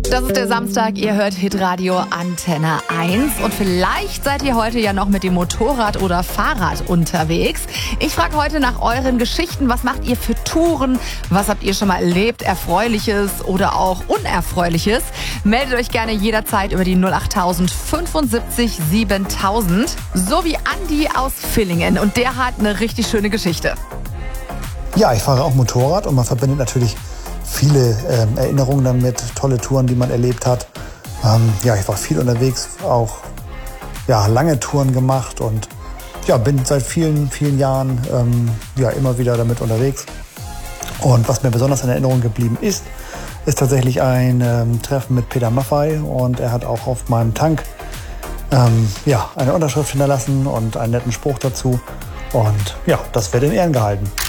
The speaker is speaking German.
Das ist der Samstag, ihr hört Hitradio Antenne 1 und vielleicht seid ihr heute ja noch mit dem Motorrad oder Fahrrad unterwegs. Ich frage heute nach euren Geschichten. Was macht ihr für Touren? Was habt ihr schon mal erlebt? Erfreuliches oder auch Unerfreuliches? Meldet euch gerne jederzeit über die 08000 75 7000. So wie Andi aus Villingen und der hat eine richtig schöne Geschichte. Ja, ich fahre auch Motorrad und man verbindet natürlich viele Erinnerungen damit, tolle Touren, die man erlebt hat. Ich war viel unterwegs, auch lange Touren gemacht und bin seit vielen, vielen Jahren immer wieder damit unterwegs. Und was mir besonders in Erinnerung geblieben ist tatsächlich ein Treffen mit Peter Maffay und er hat auch auf meinem Tank eine Unterschrift hinterlassen und einen netten Spruch dazu. Und das wird in Ehren gehalten.